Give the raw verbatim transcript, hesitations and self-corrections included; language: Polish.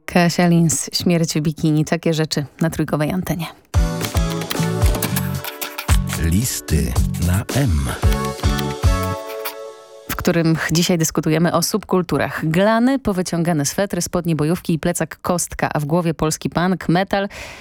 Kasia Lins, śmierć w bikini. Takie rzeczy na trójkowej antenie. Listy na M. W którym dzisiaj dyskutujemy o subkulturach. Glany, powyciągane swetry, spodnie bojówki i plecak kostka, a w głowie polski punk, metal